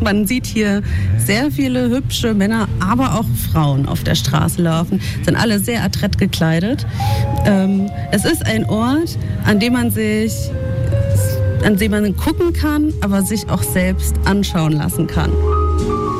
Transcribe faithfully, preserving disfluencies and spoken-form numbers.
Man sieht hier sehr viele hübsche Männer, aber auch Frauen auf der Straße laufen. Sind alle sehr adrett gekleidet. Ähm, es ist ein Ort, an dem man sich, an dem man gucken kann, aber sich auch selbst anschauen lassen kann.